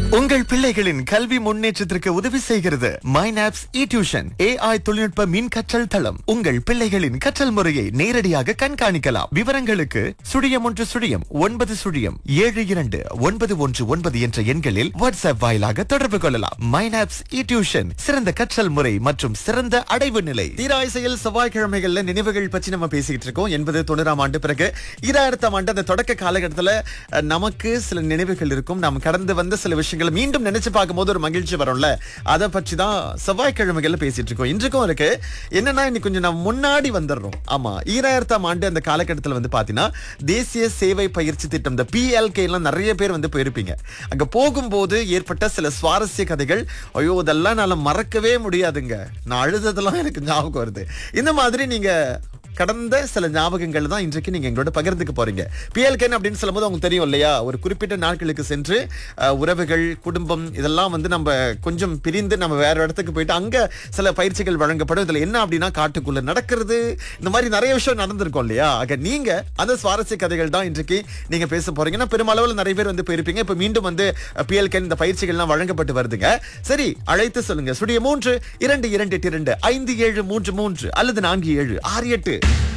உங்கள் பிள்ளைகளின் கல்வி முன்னேற்றத்திற்கு உதவி செய்கிறது மைனாப்ஸ் இ டியூஷன் AI தொழில்நுட்ப மின் கற்றல் தளம். உங்கள் பிள்ளைகளின் கற்றல் முறையை நேரடியாக கண்காணிக்கலாம். விவரங்களுக்கு *1 என்ற எண்களில் வாட்ஸ்அப் வாயிலாக தொடர்பு கொள்ளலாம். மைனாப்ஸ் இ டியூஷன் சிறந்த கற்றல் முறை மற்றும் சிறந்த அடைவு நிலை. தீராய்சையில் செவ்வாய்க்கிழமைகள்ல நினைவுகள் பற்றி நம்ம பேசிக்கிட்டு இருக்கோம். 80-90 ஆண்டு பிறகு 2000 ஆண்டு அந்த தொடக்க காலகட்டத்துல நமக்கு சில நினைவுகள் இருக்கும். நாம் கடந்து வந்த சில விஷயங்களை மீண்டும் நினைச்சு பார்க்கும்போது ஒரு மகிழ்ச்சி வரும்ல. அதை பற்றி தான் செவ்வாய்க்கிழமைகள்ல பேசிட்டு இருக்கோம். இன்றைக்கும் இருக்கு. என்னன்னா இன்னைக்கு கொஞ்சம் நம்ம முன்னாடி வந்துடுறோம். ஆமா, 2000 ஆண்டு அந்த காலகட்டத்தில் வந்து பாத்தீங்கன்னா தேசிய சேவை பயிற்சி திட்டம் இந்த PLK எல்லாம் நிறைய பேர் வந்து போயிருப்பீங்க. அங்க போகும்போது ஏற்பட்ட சில சுவாரஸ்ய கதைகள், ஐயோ இதெல்லாம் நான் மறக்கவே முடியாதுங்க. நான் அழுததெல்லாம் எனக்கு ஞாபகம் வருது. இந்த மாதிரி நீங்க கடந்த சில ஞாபகங்கள் தான் இன்றைக்கு நீங்க எங்களோட பகிர்ந்துக்க போறீங்க. PLK அப்படின்னு சொல்லும்போது உங்களுக்கு தெரியும் இல்லையா, ஒரு குறிப்பிட்ட நாட்களுக்கு சென்று உறவுகள், குடும்பம் இதெல்லாம் வந்து நம்ம கொஞ்சம் பிரிந்து நம்ம வேற இடத்துக்கு போயிட்டு அங்க சில பயிற்சிகள் வழங்கப்படும். இதுல என்ன அப்படின்னா காட்டுக்குள்ள நடக்கிறது, இந்த மாதிரி நிறைய விஷயம் நடந்திருக்கும் இல்லையா. ஆக நீங்க அந்த சுவாரஸ்ய கதைகள் தான் இன்றைக்கு நீங்க பேச போறீங்கன்னா பெருமளவில் நிறைய பேர் வந்து போயிருப்பீங்க. இப்ப மீண்டும் வந்து PLK இந்த பயிற்சிகள்லாம் வழங்கப்பட்டு வருதுங்க. சரி, அழைத்து சொல்லுங்க. 3 2 2 2 5 7 3 3 அல்லது 4 7 6 8